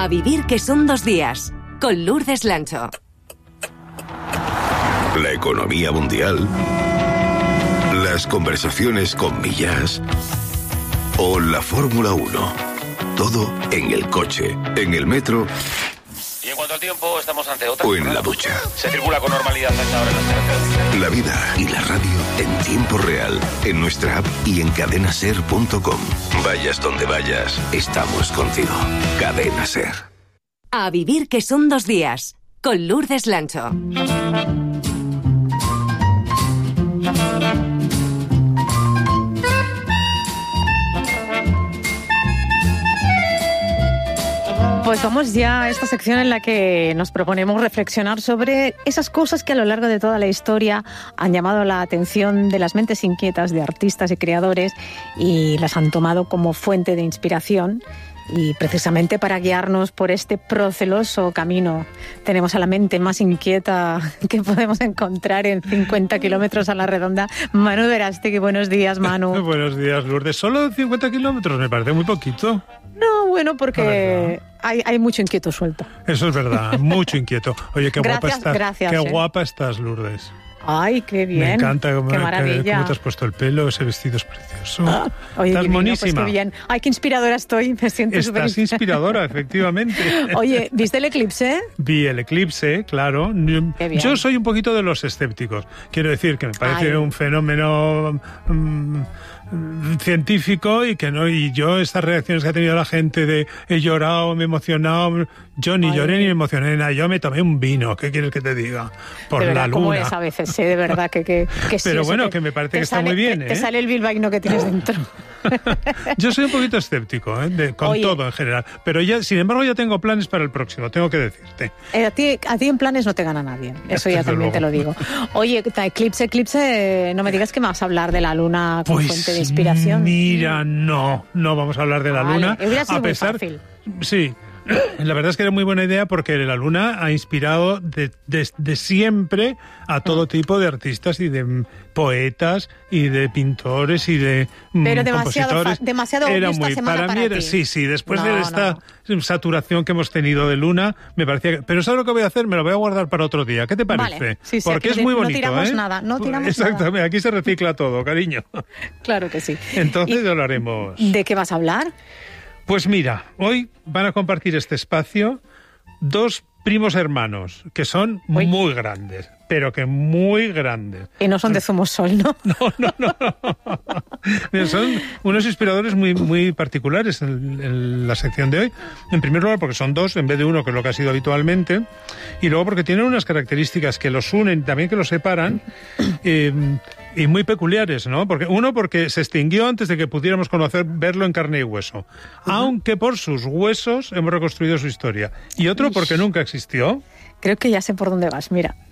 A vivir que son 2 días, con Lourdes Lancho. La economía mundial, las conversaciones con Millás o la Fórmula 1. Todo en el coche, en el metro. Y en cuanto al tiempo, estamos ante otra. O en la ducha. Se circula con normalidad a esta hora en las carreteras. La vida y la radio en tiempo real, en nuestra app y en cadenaser.com. Vayas donde vayas, estamos contigo. Cadena Ser. A vivir que son 2 días, con Lourdes Lancho. Pues vamos ya a esta sección en la que nos proponemos reflexionar sobre esas cosas que a lo largo de toda la historia han llamado la atención de las mentes inquietas de artistas y creadores y las han tomado como fuente de inspiración. Y precisamente para guiarnos por este proceloso camino tenemos a la mente más inquieta que podemos encontrar en 50 kilómetros a la redonda, Manu Verástegui. Buenos días, Manu. Buenos días, Lourdes. ¿Solo 50 kilómetros? Me parece muy poquito. No, bueno, porque hay mucho inquieto suelto. Eso es verdad, mucho inquieto. Oye, qué guapa estás. Gracias, qué guapa estás, Lourdes. Ay, qué bien. Me encanta qué maravilla. cómo te has puesto el pelo, ese vestido es precioso. Oye, estás divino, monísima. Pues qué bien. Ay, qué inspiradora estoy, me siento súper. Estás inspiradora, efectivamente. Oye, ¿viste el eclipse? Vi el eclipse, claro. Qué bien. Yo soy un poquito de los escépticos. Quiero decir que me parece un fenómeno científico y que no, y yo estas reacciones que ha tenido la gente de he llorado, me he emocionado, yo ni lloré ni me emocioné nada, yo me tomé un vino, ¿qué quieres que te diga? Por la luna. ¿Cómo es a veces? De verdad que sí. Pero bueno, que me parece que está muy bien. Te sale el bilbaíno que tienes dentro. Yo soy un poquito escéptico, con todo en general, pero ya, sin embargo, ya tengo planes para el próximo, tengo que decirte. A ti en planes no te gana nadie, eso ya también te lo digo. Oye, eclipse, no me digas que me vas a hablar de la luna como fuente de inspiración. Mira, no vamos a hablar de la luna. Hubiera sido a pesar, muy fácil. Sí. La verdad es que era muy buena idea porque la luna ha inspirado de siempre a todo tipo de artistas y de poetas y de pintores y de compositores. Demasiado era esta muy semana para mí era, ti. sí, después de esta saturación que hemos tenido de luna, me parecía que, pero ¿sabes lo que voy a hacer? Me lo voy a guardar para otro día. ¿Qué te parece? Vale. Sí, porque es muy bonito, no tiramos nada. Exactamente, aquí se recicla todo, cariño. Claro que sí. Entonces ya lo haremos. ¿De qué vas a hablar? Pues mira, hoy van a compartir este espacio 2 primos hermanos que son muy grandes, pero que muy grandes. Y no son de Zumosol, ¿no? No. Son unos inspiradores muy particulares en la sección de hoy. En primer lugar, porque son 2 en vez de 1, que es lo que ha sido habitualmente, y luego porque tienen unas características que los unen, también que los separan, y muy peculiares, ¿no? Porque se extinguió antes de que pudiéramos verlo en carne y hueso. Aunque por sus huesos hemos reconstruido su historia. Y otro porque nunca existió. Creo que ya sé por dónde vas, mira.